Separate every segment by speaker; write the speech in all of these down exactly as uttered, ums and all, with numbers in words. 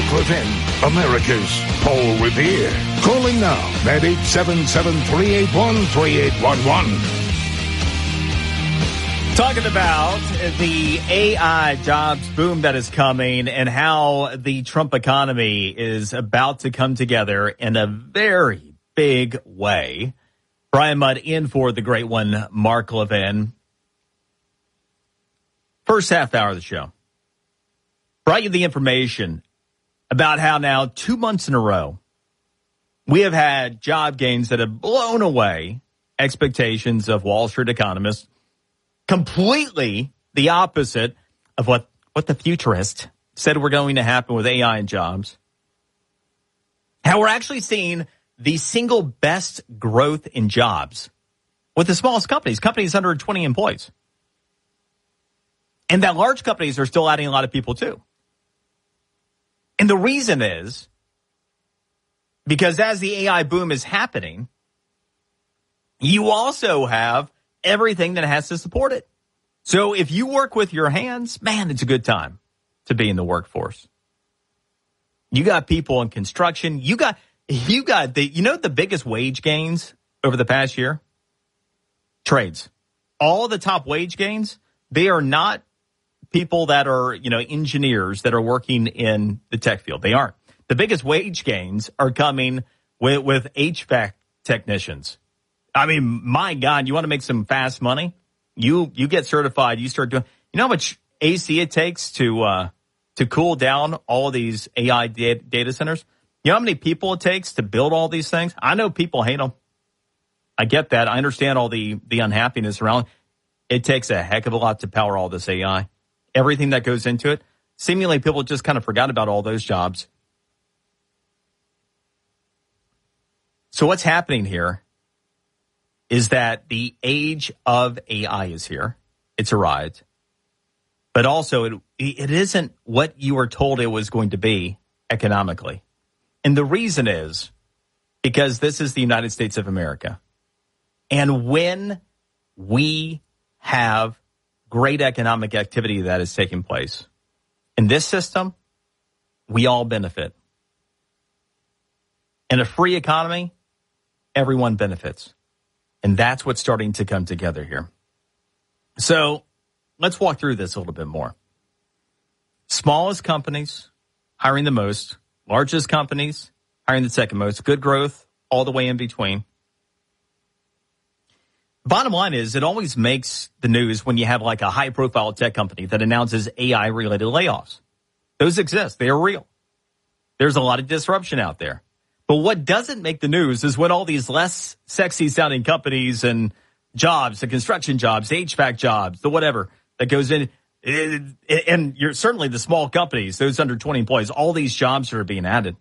Speaker 1: Mark Levin, America's Paul Revere. Call him now at eight seven seven, three eight one, three eight one one.
Speaker 2: Talking about the A I jobs boom that is coming and how the Trump economy is about to come together in a very big way. Brian Mudd in for the great one, Mark Levin. First half hour of the show. Brought you the information about how now two months in a row, we have had job gains that have blown away expectations of Wall Street economists. Completely the opposite of what, what the futurists said were going to happen with A I and jobs. How we're actually seeing the single best growth in jobs with the smallest companies, companies under twenty employees. And that large companies are still adding a lot of people too. And the reason is because as the A I boom is happening, you also have everything that has to support it. So if you work with your hands, man, it's a good time to be in the workforce. You got people in construction. You got, you got the, you know, the biggest wage gains over the past year? Trades. All the top wage gains, they are not people that are, you know, engineers that are working in the tech field. They aren't. The biggest wage gains are coming with, with H V A C technicians. I mean, my God, you want to make some fast money? You you get certified. You start doing. You know how much A C it takes to uh, to cool down all these A I data, data centers? You know how many people it takes to build all these things? I know people hate them. I get that. I understand all the the unhappiness around. It takes a heck of a lot to power all this A I. Everything that goes into it. Seemingly, people just kind of forgot about all those jobs. So what's happening here is that the age of A I is here. It's arrived. But also, it, it isn't what you were told it was going to be economically. And the reason is because this is the United States of America. And when we have great economic activity that is taking place in this system, we all benefit. In a free economy, everyone benefits. And that's what's starting to come together here. So let's walk through this a little bit more. Smallest companies hiring the most, largest companies hiring the second most, good growth all the way in between. Bottom line is it always makes the news when you have like a high profile tech company that announces A I related layoffs. Those exist. They are real. There's a lot of disruption out there. But what doesn't make the news is when all these less sexy sounding companies and jobs, the construction jobs, the H V A C jobs, the whatever that goes in, and you're certainly the small companies, those under twenty employees, all these jobs are being added.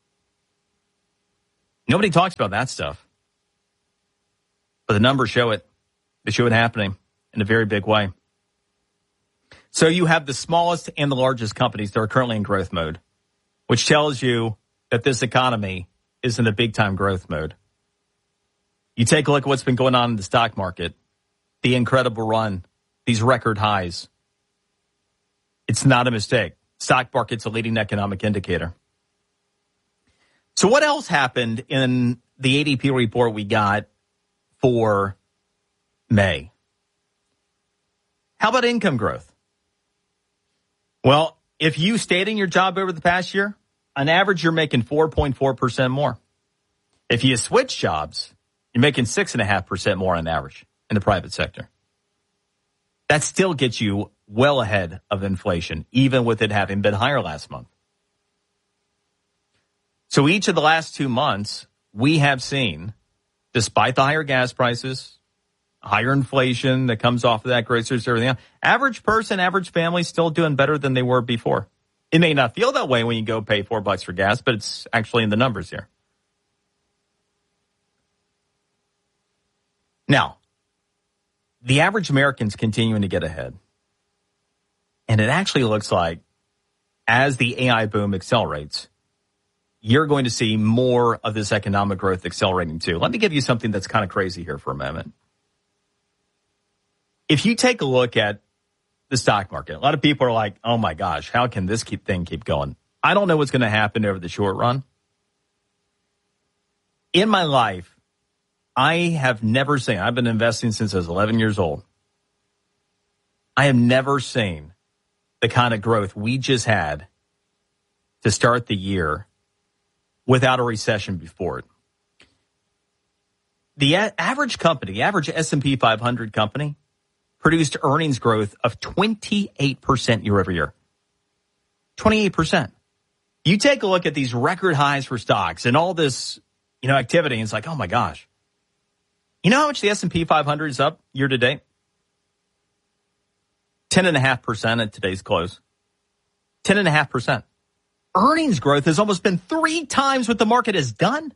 Speaker 2: Nobody talks about that stuff. But the numbers show it. They show it happening in a very big way. So you have the smallest and the largest companies that are currently in growth mode, which tells you that this economy is in a big-time growth mode. You take a look at what's been going on in the stock market, the incredible run, these record highs. It's not a mistake. Stock market's a leading economic indicator. So what else happened in the A D P report we got for May? How about income growth? Well, if you stayed in your job over the past year, on average, you're making four point four percent more. If you switch jobs, you're making six point five percent more on average in the private sector. That still gets you well ahead of inflation, even with it having been higher last month. So each of the last two months, we have seen, despite the higher gas prices, higher inflation that comes off of that, groceries, everything else, average person, average family still doing better than they were before. It may not feel that way when you go pay four bucks for gas, but it's actually in the numbers here. Now, the average American's continuing to get ahead. And it actually looks like as the A I boom accelerates, you're going to see more of this economic growth accelerating too. Let me give you something that's kind of crazy here for a moment. If you take a look at the stock market, a lot of people are like, oh my gosh, how can this keep thing keep going? I don't know what's going to happen over the short run. In my life, I have never seen, I've been investing since I was eleven years old. I have never seen the kind of growth we just had to start the year without a recession before it. The a- average company, the average S and P five hundred company, produced earnings growth of twenty-eight percent year over year. twenty-eight percent. You take a look at these record highs for stocks and all this, you know, activity, and it's like, oh my gosh. You know how much the S and P five hundred is up year to date? ten point five percent at today's close. ten point five percent. Earnings growth has almost been three times what the market has done.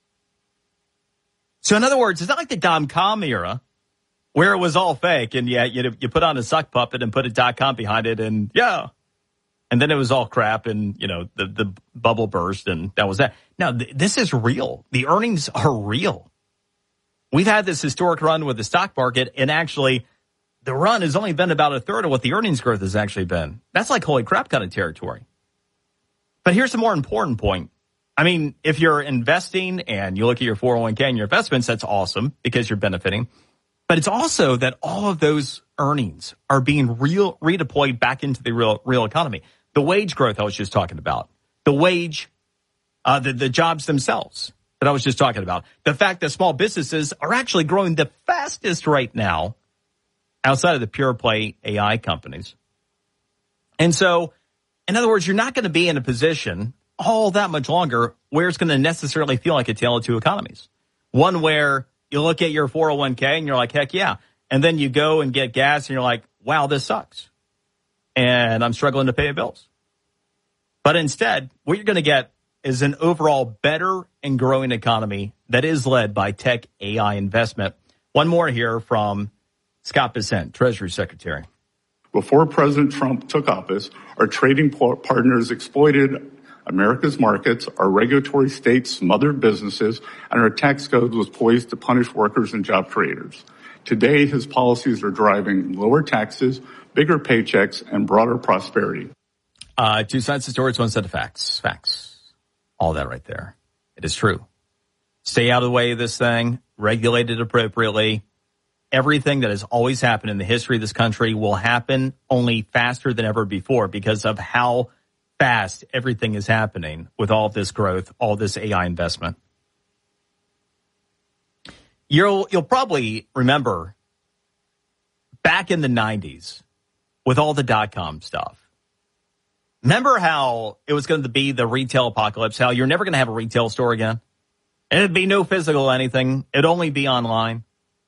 Speaker 2: So in other words, it's not like the dot-com era where it was all fake and yeah, you, you put on a suck puppet and put a dot-com behind it and yeah. And then it was all crap and, you know, the, the bubble burst and that was that. Now, th- this is real. The earnings are real. We've had this historic run with the stock market, and actually the run has only been about a third of what the earnings growth has actually been. That's like holy crap kind of territory. But here's the more important point. I mean, if you're investing and you look at your four oh one k and your investments, that's awesome because you're benefiting. But it's also that all of those earnings are being real redeployed back into the real real economy. The wage growth I was just talking about, the wage, uh, the, the jobs themselves that I was just talking about, the fact that small businesses are actually growing the fastest right now outside of the pure play A I companies. And so, in other words, you're not going to be in a position all that much longer where it's going to necessarily feel like a tale of two economies. One where you look at your four oh one k and you're like, heck yeah. And then you go and get gas and you're like, wow, this sucks. And I'm struggling to pay the bills. But instead, what you're going to get is an overall better and growing economy that is led by tech A I investment. One more here from Scott Bessent, Treasury Secretary.
Speaker 3: Before President Trump took office, our trading partners exploited America's markets, our regulatory states smothered businesses, and our tax code was poised to punish workers and job creators. Today, his policies are driving lower taxes, bigger paychecks, and broader prosperity.
Speaker 2: Uh, two sides of stories, one set of facts. Facts. All that right there. It is true. Stay out of the way of this thing. Regulate it appropriately. Everything that has always happened in the history of this country will happen only faster than ever before because of how fast everything is happening with all this growth, all this A I investment. You'll, you'll probably remember back in the nineties with all the dot-com stuff. Remember how it was going to be the retail apocalypse, how you're never going to have a retail store again? And it'd be no physical anything. It'd only be online.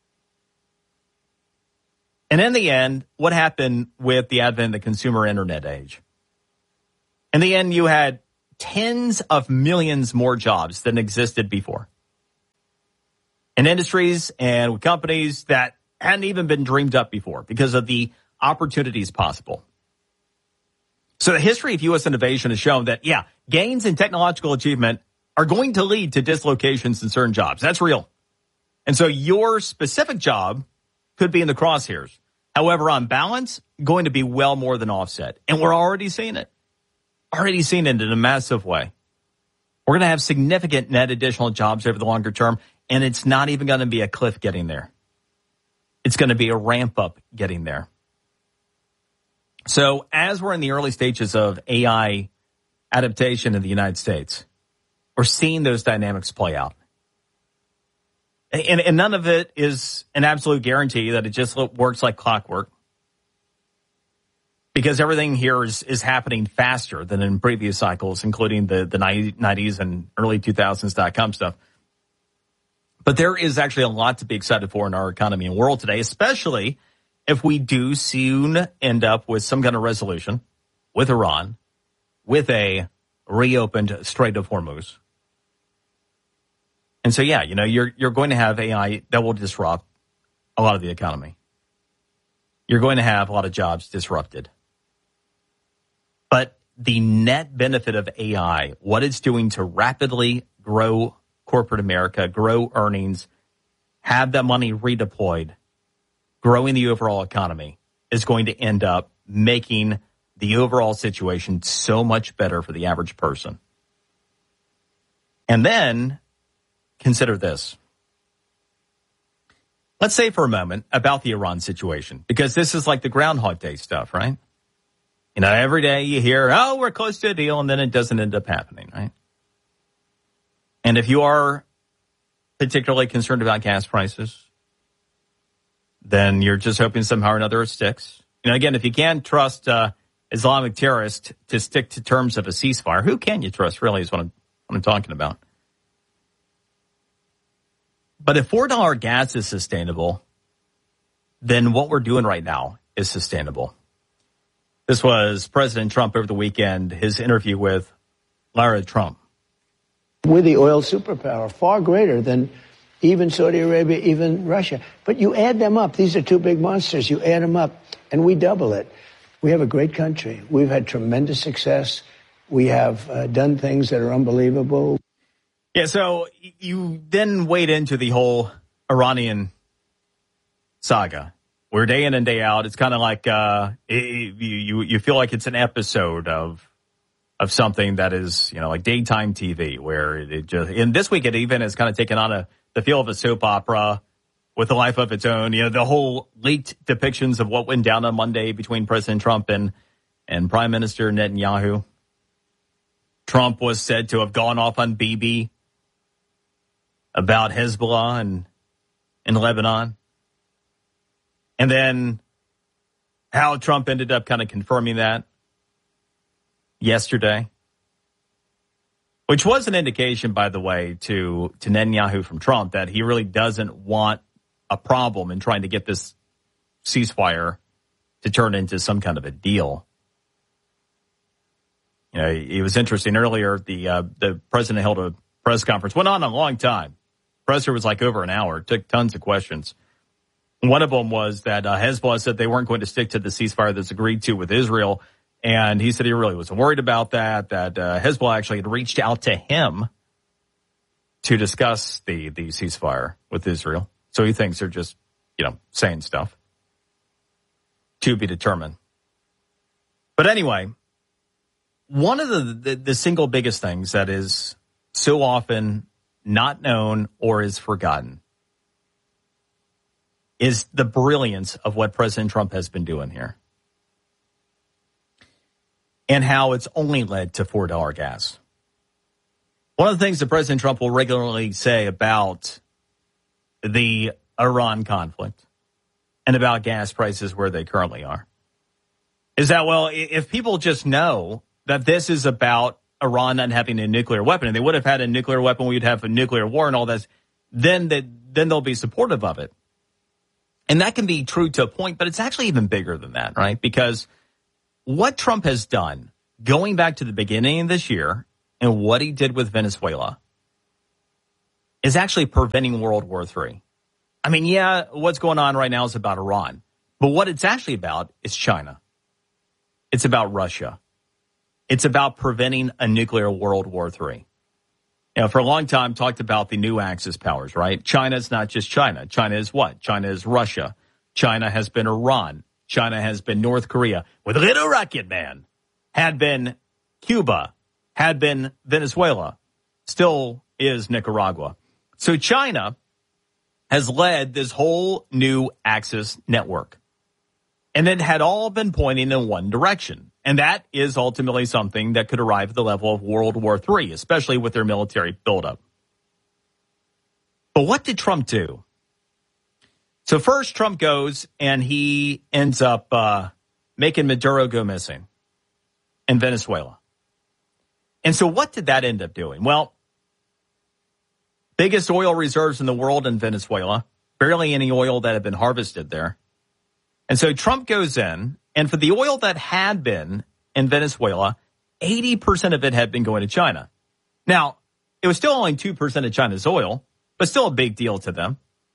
Speaker 2: And in the end, what happened with the advent of the consumer internet age? In the end, you had tens of millions more jobs than existed before. In industries and with companies that hadn't even been dreamed up before because of the opportunities possible. So the history of U S innovation has shown that, yeah, gains in technological achievement are going to lead to dislocations in certain jobs. That's real. And so your specific job could be in the crosshairs. However, on balance, going to be well more than offset. And we're already seeing it. Already seen it in a massive way. We're going to have significant net additional jobs over the longer term, and it's not even going to be a cliff getting there. It's going to be a ramp up getting there. So as we're in the early stages of A I adaptation in the United States, we're seeing those dynamics play out. And, and none of it is an absolute guarantee that it just works like clockwork. Because everything here is, is happening faster than in previous cycles, including the, the nineties and early two thousands dot-com stuff. But there is actually a lot to be excited for in our economy and world today, especially if we do soon end up with some kind of resolution with Iran, with a reopened Strait of Hormuz. And so, yeah, you know, you're you're going to have A I that will disrupt a lot of the economy. You're going to have a lot of jobs disrupted. But the net benefit of A I, what it's doing to rapidly grow corporate America, grow earnings, have that money redeployed, growing the overall economy, is going to end up making the overall situation so much better for the average person. And then consider this. Let's say for a moment about the Iran situation, because this is like the Groundhog Day stuff, right? You know, every day you hear, oh, we're close to a deal, and then it doesn't end up happening, right? And if you are particularly concerned about gas prices, then you're just hoping somehow or another it sticks. You know, again, if you can't trust uh, Islamic terrorists to stick to terms of a ceasefire, who can you trust, really, is what I'm, what I'm talking about. But if four dollars gas is sustainable, then what we're doing right now is sustainable. This was President Trump over the weekend, his interview with Lara Trump.
Speaker 4: We're the oil superpower, far greater than even Saudi Arabia, even Russia. But you add them up. These are two big monsters. You add them up, and we double it. We have a great country. We've had tremendous success. We have uh, done things that are unbelievable.
Speaker 2: Yeah, so you then wade into the whole Iranian saga, where day in and day out, it's kind of like uh, it, you you feel like it's an episode of of something that is, you know, like daytime T V, where it just, and this week it even has kind of taken on a the feel of a soap opera with a life of its own. You know, the whole leaked depictions of what went down on Monday between President Trump and and Prime Minister Netanyahu. Trump was said to have gone off on Bibi about Hezbollah and in Lebanon. And then how Trump ended up kind of confirming that yesterday, which was an indication, by the way, to, to Netanyahu from Trump that he really doesn't want a problem in trying to get this ceasefire to turn into some kind of a deal. You know, it was interesting earlier. The uh, the president held a press conference, went on a long time. Presser was like over an hour, took tons of questions. One of them was that uh, Hezbollah said they weren't going to stick to the ceasefire that's agreed to with Israel. And he said he really wasn't worried about that, that uh, Hezbollah actually had reached out to him to discuss the, the ceasefire with Israel. So he thinks they're just, you know, saying stuff. To be determined. But anyway, one of the, the, the single biggest things that is so often not known or is forgotten is the brilliance of what President Trump has been doing here. And how it's only led to four dollars gas. One of the things that President Trump will regularly say about the Iran conflict and about gas prices where they currently are is that, well, if people just know that this is about Iran not having a nuclear weapon, and they would have had a nuclear weapon, we'd have a nuclear war and all this, then they, then they'll be supportive of it. And that can be true to a point, but it's actually even bigger than that, right? Because what Trump has done, going back to the beginning of this year, and what he did with Venezuela, is actually preventing World War Three. I mean, yeah, what's going on right now is about Iran. But what it's actually about is China. It's about Russia. It's about preventing a nuclear World War Three. You know, for a long time, talked about the new Axis powers, right? China's not just China. China is what? China is Russia. China has been Iran. China has been North Korea with a little rocket man, had been Cuba, had been Venezuela, still is Nicaragua. So China has led this whole new Axis network. And it had all been pointing in one direction. And that is ultimately something that could arrive at the level of World War Three, especially with their military buildup. But what did Trump do? So first, Trump goes and he ends up uh, making Maduro go missing in Venezuela. And so what did that end up doing? Well, biggest oil reserves in the world in Venezuela, barely any oil that had been harvested there. And so Trump goes in, and for the oil that had been in Venezuela, eighty percent of it had been going to China. Now, it was still only two percent of China's oil, but still a big deal to them.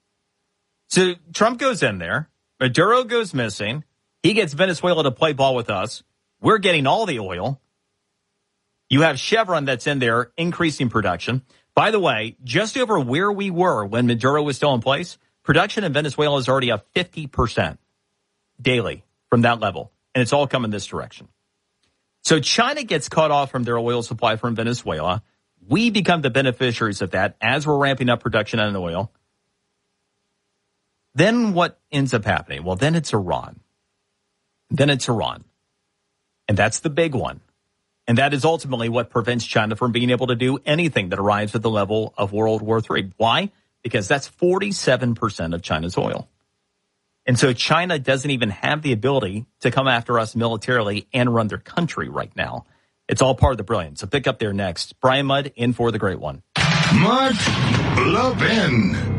Speaker 2: So Trump goes in there, Maduro goes missing, he gets Venezuela to play ball with us, we're getting all the oil. You have Chevron that's in there increasing production. By the way, just over where we were when Maduro was still in place, production in Venezuela is already up fifty percent daily from that level. And it's all coming this direction. So China gets cut off from their oil supply from Venezuela. We become the beneficiaries of that as we're ramping up production on oil. Then what ends up happening? Well, then it's Iran. Then it's Iran. And that's the big one. And that is ultimately what prevents China from being able to do anything that arrives at the level of World War Three. Why? Because that's forty-seven percent of China's oil. And so China doesn't even have the ability to come after us militarily and run their country right now. It's all part of the brilliance. So pick up there next. Brian Mudd in for the great one.
Speaker 1: Mark Levin.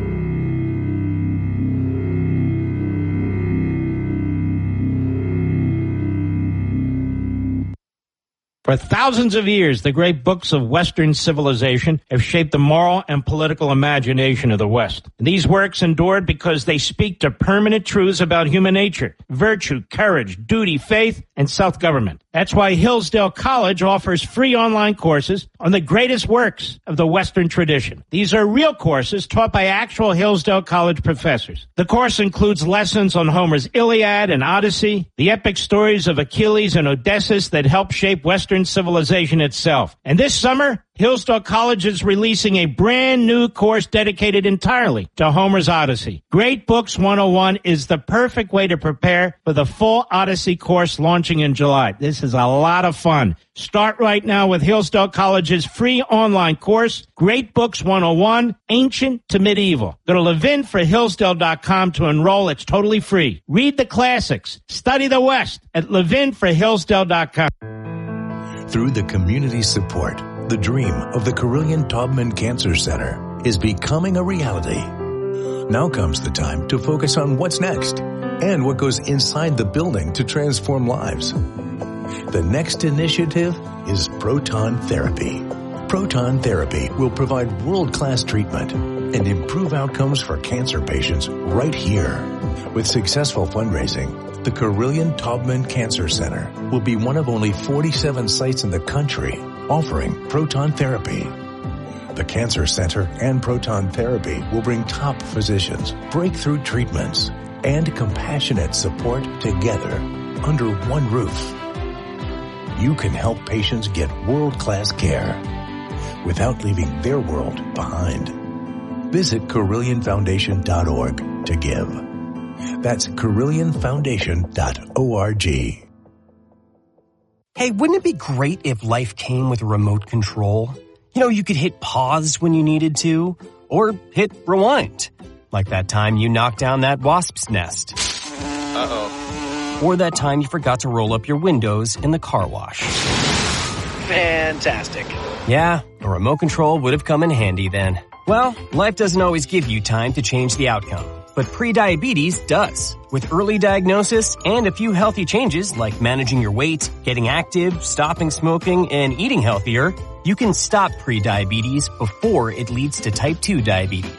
Speaker 5: For thousands of years, the great books of Western civilization have shaped the moral and political imagination of the West. These works endured because they speak to permanent truths about human nature, virtue, courage, duty, faith, and self-government. That's why Hillsdale College offers free online courses on the greatest works of the Western tradition. These are real courses taught by actual Hillsdale College professors. The course includes lessons on Homer's Iliad and Odyssey, the epic stories of Achilles and Odysseus that help shape Western civilization itself. And this summer, Hillsdale College is releasing a brand new course dedicated entirely to Homer's Odyssey. Great Books one oh one is the perfect way to prepare for the full Odyssey course launching in July. This is a lot of fun. Start right now with Hillsdale College's free online course, Great Books one oh one, Ancient to Medieval. Go to levin for hillsdale dot com to enroll. It's totally free. Read the classics. Study the West at levin for hillsdale dot com.
Speaker 6: Through the community support, the dream of the Carilion Taubman Cancer Center is becoming a reality. Now comes the time to focus on what's next and what goes inside the building to transform lives. The next initiative is proton therapy. Proton therapy will provide world-class treatment and improve outcomes for cancer patients right here. With successful fundraising, the Carilion Taubman Cancer Center will be one of only forty-seven sites in the country offering proton therapy. The Cancer Center and proton therapy will bring top physicians, breakthrough treatments, and compassionate support together under one roof. You can help patients get world-class care without leaving their world behind. Visit Carilion Foundation dot org to give. That's Carilion Foundation dot org.
Speaker 7: Hey, wouldn't it be great if life came with a remote control? You know, you could hit pause when you needed to, or hit rewind. Like that time you knocked down that wasp's nest. Uh-oh. Or that time you forgot to roll up your windows in the car wash.
Speaker 8: Fantastic.
Speaker 7: Yeah, a remote control would have come in handy then. Well, life doesn't always give you time to change the outcome, but prediabetes does. With early diagnosis and a few healthy changes like managing your weight, getting active, stopping smoking, and eating healthier, you can stop prediabetes before it leads to type two diabetes.